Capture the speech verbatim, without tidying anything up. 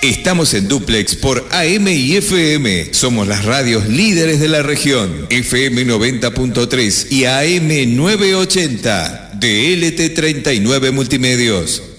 Estamos en dúplex por A M y F M. Somos las radios líderes de la región. F M noventa punto tres y A M novecientos ochenta. D L T treinta y nueve Multimedios.